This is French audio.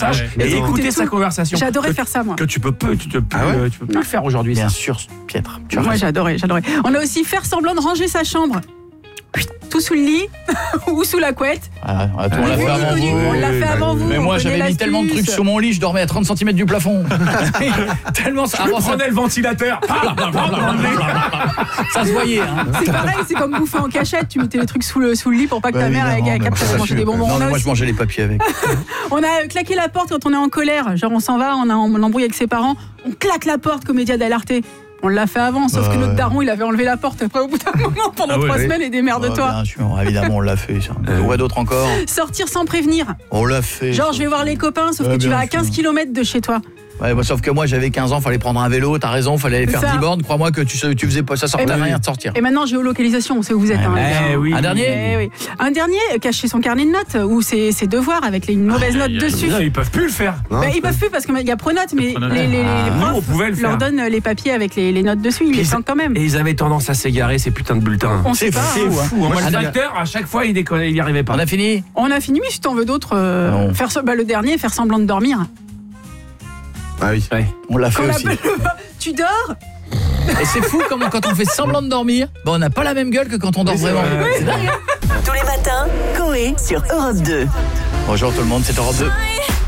message et écouter sa conversation. J'adorais faire ça, moi. Que tu peux plus le faire aujourd'hui. Bien sûr, Pietre. Moi, j'adorais. On a aussi faire semblant de ranger sa chambre. Tout sous le lit ou sous la couette. Ah, on l'a fait avant vous. On l'a fait avant vous. Mais moi, j'avais mis tellement de trucs sur mon lit, je dormais à 30 cm du plafond. Tellement ça. Je prenais le ventilateur. Ça se voyait. Hein. C'est pareil, c'est comme bouffer en cachette. Tu mettais les trucs sous le lit pour pas que ta mère capte de manger des bonbons. Non, moi, je mangeais les papiers avec. On a claqué la porte quand on est en colère. Genre, on s'en va, on embrouille avec ses parents. On claque la porte comme Média d'Alarté. On l'a fait avant, sauf que notre daron, il avait enlevé la porte après au bout d'un moment pendant 3 semaines et démerde-toi. Bien sûr, évidemment, on l'a fait. Quoi d'autre encore? Sortir sans prévenir. On l'a fait. Genre, je vais voir les copains, sauf que tu vas à 15 km de chez toi. Ouais, sauf que moi j'avais 15 ans, fallait prendre un vélo, t'as raison, fallait aller faire 10 bornes, crois-moi que tu faisais pas, ça sortait à rien de sortir. Et maintenant géolocalisation, on sait où vous êtes. Oui. Un dernier oui. Un dernier, cacher son carnet de notes ou ses devoirs avec les mauvaises notes dessus. Non, ils peuvent plus le faire. Ils peuvent plus parce qu'il y a Pronote, mais les profs leur donnent les papiers avec les notes dessus, ils les sentent quand même. Et ils avaient tendance à s'égarer ces putains de bulletins. C'est fou. Moi, le directeur, à chaque fois, il y arrivait pas. On a fini, mais si t'en veux d'autres, le dernier, faire semblant de dormir. Ah oui. Ouais. On l'a fait aussi. Tu dors? Et c'est fou comment quand on fait semblant de dormir, on n'a pas la même gueule que quand on dort vraiment. C'est dingue. Tous les matins, Coé sur Europe 2. Bonjour tout le monde, c'est Europe 2.